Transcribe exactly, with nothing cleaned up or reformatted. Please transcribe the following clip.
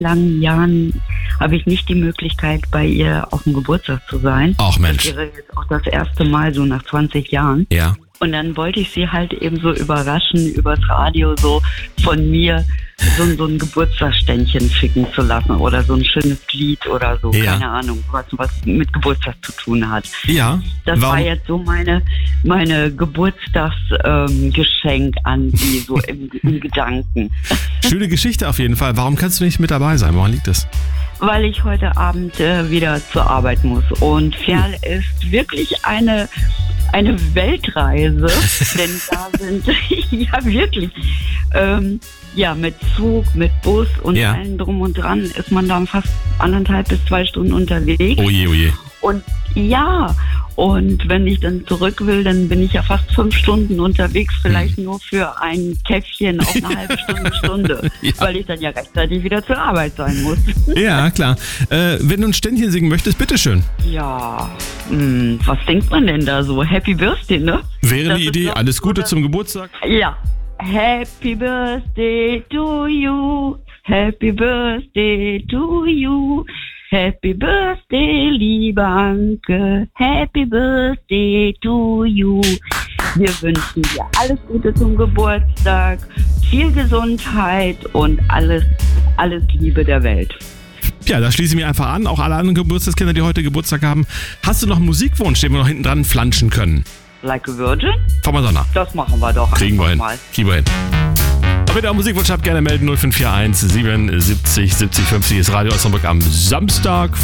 langen Jahren habe ich nicht die Möglichkeit, bei ihr auf dem Geburtstag zu sein. Ach Mensch. Das wäre jetzt auch das erste Mal so nach zwanzig Jahren. Ja. Und dann wollte ich sie halt eben so überraschen, übers Radio so von mir so, so ein Geburtstagsständchen schicken zu lassen oder so ein schönes Lied oder so, Ja. keine Ahnung, was, was mit Geburtstag zu tun hat. Ja. Das Warum? war jetzt so meine, meine Geburtstagsgeschenk ähm, Geschenk an sie, so im, im Gedanken. Schöne Geschichte auf jeden Fall. Warum kannst du nicht mit dabei sein? Woran liegt das? Weil ich heute Abend äh, wieder zur Arbeit muss. Und Ferl ist wirklich eine, eine Weltreise, denn da sind, ja wirklich, ähm, ja, mit Zug, mit Bus und Ja. allem drum und dran ist man dann fast anderthalb bis zwei Stunden unterwegs. Oh je, oh je. Und ja, und wenn ich dann zurück will, dann bin ich ja fast fünf Stunden unterwegs, vielleicht nur für ein Käffchen auf eine halbe Stunde, Stunde, Ja. weil ich dann ja rechtzeitig wieder zur Arbeit sein muss. Ja, klar. Äh, wenn du ein Ständchen singen möchtest, bitteschön. Ja, hm, was denkt man denn da so? Happy Birthday, ne? Wäre Das die ist Idee. doch Alles Gute so, zum Geburtstag. Ja. Happy Birthday to you. Happy Birthday to you. Happy Birthday, liebe Anke. Happy Birthday to you. Wir wünschen dir alles Gute zum Geburtstag, viel Gesundheit und alles, alles Liebe der Welt. Ja, da schließe ich mich einfach an. Auch alle anderen Geburtstagskinder, die heute Geburtstag haben. Hast du noch einen Musikwunsch, den wir noch hinten dran flanschen können? Like a Virgin? Von Madonna. Das machen wir doch. Kriegen wir hin. mal. Kriegen wir hin. Und wenn ihr auch Musikwunsch habt, gerne melden. null fünf vier eins siebenundsiebzig siebzig fünfzig ist Radio Osnabrück am Samstag.